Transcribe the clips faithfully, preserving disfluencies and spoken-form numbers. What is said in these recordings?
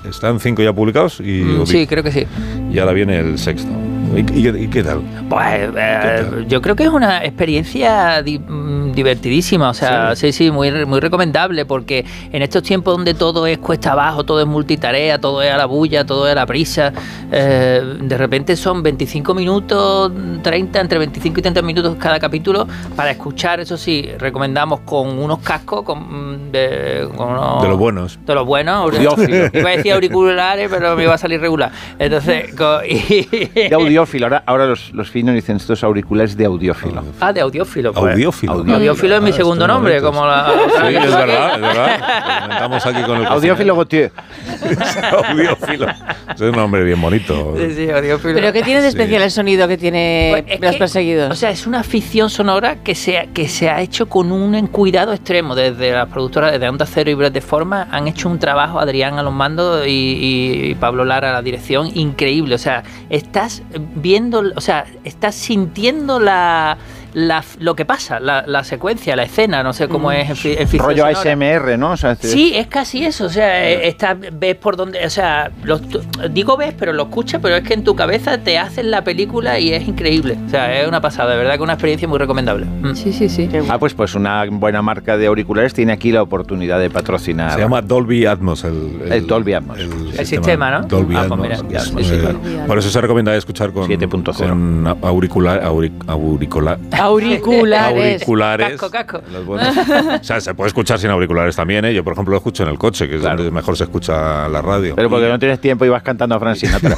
¿Están cinco ya publicados? Y, mm, sí, creo que sí. Y ahora viene el sexto. ¿Y, y, y qué tal? Pues eh, ¿Qué tal? Yo creo que es una experiencia di, mm, divertidísima, o sea, sí, sí, sí muy, muy recomendable, porque en estos tiempos donde todo es cuesta abajo, todo es multitarea, todo es a la bulla, todo es a la prisa, eh, de repente son veinticinco minutos, treinta, entre veinticinco y treinta minutos cada capítulo para escuchar, eso sí, recomendamos con unos cascos, con, de, con unos, de los buenos. De los buenos, audiófilos. Iba a decir auriculares, pero me iba a salir regular. Entonces, con, y, de audiófilo. Ahora, ahora los, los finos dicen estos auriculares de audiófilo. Ah, de audiófilo. Pues. Audiófilo. Audiófilo, audiófilo es mi ah, segundo nombre, como la... Sí, es verdad, es verdad. Comentamos aquí con el audiófilo Gautier. Audiófilo. Es un nombre bien bonito. Sí, sí, audiófilo. ¿Pero qué tiene de especial sí. el sonido que tiene pues Los que, Perseguidos? O sea, es una ficción sonora que se, que se ha hecho con un cuidado extremo. Desde las productoras, desde Onda Cero y Breath de Forma, han hecho un trabajo, Adrián a los mandos y, y Pablo Lara a la dirección, increíble. O sea, estás viendo, o sea, estás sintiendo la... La, lo que pasa, la, la secuencia, la escena, no sé cómo mm. es en, en rollo A S M R, ¿no? O sea, este... Sí, es casi eso, o sea, está, ves por donde, o sea, lo, digo ves, pero lo escuchas, pero es que en tu cabeza te hacen la película y es increíble, o sea, es una pasada, de verdad que una experiencia muy recomendable. Mm. Sí, sí, sí. Ah, pues pues una buena marca de auriculares tiene aquí la oportunidad de patrocinar. Se llama Dolby Atmos, el, el, el Dolby Atmos. El, el sistema, sistema, ¿no? Dolby ah, Atmos. Pues mira, es, sí, sí, eh, claro. Por eso se recomienda escuchar con, siete punto cero. Con auricular, auric, auricular, auriculares. Auriculares. Casco, casco. Los buenos. O sea, se puede escuchar sin auriculares también, ¿eh? Yo, por ejemplo, lo escucho en el coche, que es claro. donde mejor se escucha la radio. Pero porque no tienes tiempo y vas cantando a Frank Sinatra.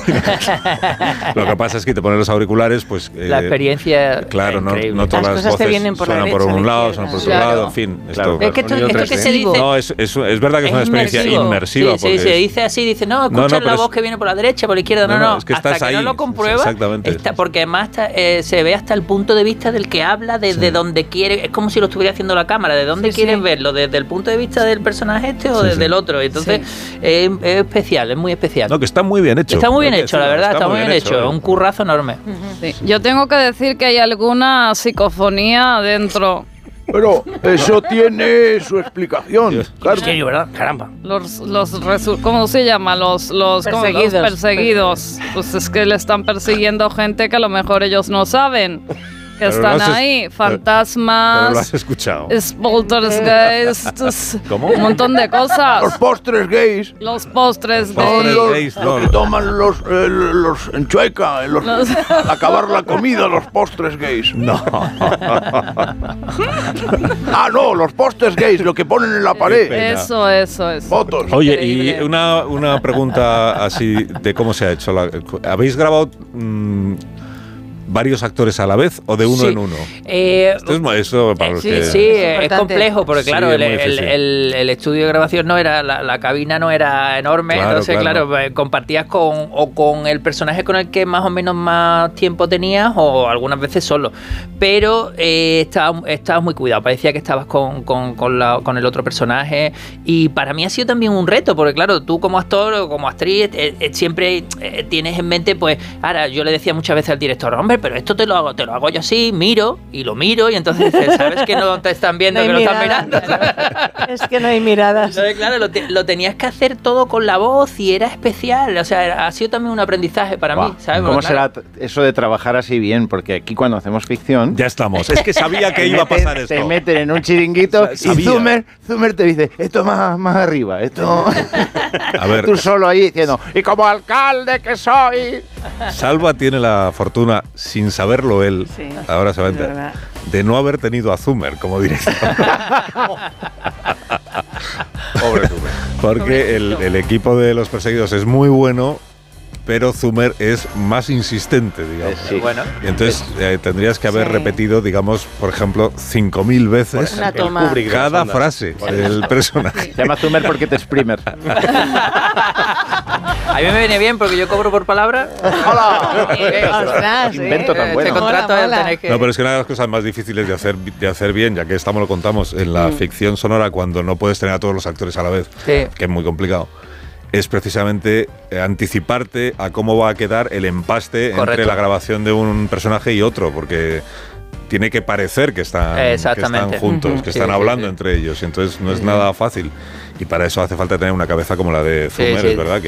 Lo que pasa es que te pones los auriculares, pues... Eh, la experiencia Claro, no, no todas las, las voces vienen por suenan por un lado, suenan por otro claro. lado, en fin. Claro. Esto, es que esto, esto que se dice... No, es, es, es verdad que es, es una experiencia inmersivo. inmersiva. Sí, sí, se dice así, dice, no, escucha no, no, la voz es, que viene por la derecha, por la izquierda, no, no, no, no es que hasta estás que ahí, no lo compruebas, exactamente. Está, porque además está, eh, se ve hasta el punto de vista del que habla, desde sí. donde quiere, es como si lo estuviera haciendo la cámara, de dónde sí, quieres sí. verlo, desde el punto de vista del personaje este o sí, desde sí. el otro, entonces sí. es, es especial, es muy especial. No, que está muy bien hecho. Está muy bien hecho, la verdad, está, está muy bien hecho, hecho. un currazo enorme. Uh-huh. Sí. Yo tengo que decir que hay alguna psicofonía dentro. Pero eso tiene su explicación. Claro. En serio, ¿verdad? Caramba. Los, los resu- ¿Cómo se llama? Los, los perseguidos. Los perseguidos. Pues es que le están persiguiendo gente que a lo mejor ellos no saben. Que pero están ahí, es, fantasmas. Pero lo has escuchado. Poltergeist. ¿Cómo? Un montón de cosas. Los postres gays. Los postres los gays. Los, gays los no. que toman los, eh, los en Chueca, los, los... al acabar la comida, los postres gays. No. Ah, no, los postres gays, lo que ponen en la pared. Eso, eso, eso. Fotos. Oye, increíble. Y una, una pregunta así de cómo se ha hecho. La, ¿habéis grabado... Mmm, varios actores a la vez o de uno sí. en uno? Eh, Esto es eso para los sí, que... sí, es, es complejo porque claro, sí, el, el, el, el estudio de grabación no era, la, la cabina no era enorme, claro, entonces claro, claro compartías con o con el personaje con el que más o menos más tiempo tenías o algunas veces solo, pero eh, estabas estaba muy cuidado, parecía que estabas con, con, con, la, con el otro personaje y para mí ha sido también un reto porque claro, tú como actor o como actriz eh, eh, siempre eh, tienes en mente pues, ahora yo le decía muchas veces al director, hombre, pero esto te lo hago, te lo hago yo así, miro y lo miro y entonces dices, sabes que no te están viendo, no que mirada, lo están mirando. Claro. Es que no hay miradas. Entonces, claro, lo, te, lo tenías que hacer todo con la voz y era especial, o sea, ha sido también un aprendizaje para wow. mí, ¿sabes? ¿Cómo bueno, será claro. eso de trabajar así bien? Porque aquí cuando hacemos ficción... Ya estamos, es que sabía que iba a pasar esto. Te meten en un chiringuito y Zumer, Zumer te dice, esto más, más arriba, esto... A ver. Tú solo ahí diciendo, y como alcalde que soy... Salva tiene la fortuna, sin saberlo él, sí, ahora se va a enterar, de no haber tenido a Zumer como director. Pobre Zumer. Porque el, el equipo de Los Perseguidos es muy bueno, pero Zumer es más insistente, digamos. Sí. Bueno, y entonces eh, tendrías que haber sí. repetido, digamos, por ejemplo, cinco mil veces una toma. cada frase del personaje. Sí. Se llama Zumer porque te exprimer. A mí me viene bien porque yo cobro por palabra. ¡Hola! Ostras, invento tan bueno. Te contrato mola, mola. Que... No, pero es que una de las cosas más difíciles de hacer, de hacer bien, ya que estamos lo contamos, en la mm. ficción sonora, cuando no puedes tener a todos los actores a la vez, sí. que es muy complicado, es precisamente anticiparte a cómo va a quedar el empaste Correcto. entre la grabación de un personaje y otro, porque tiene que parecer que están, que están juntos, uh-huh. que están sí, hablando sí, sí. entre ellos, y entonces no es sí, nada fácil. Y para eso hace falta tener una cabeza como la de Zumer, sí, sí. es verdad, que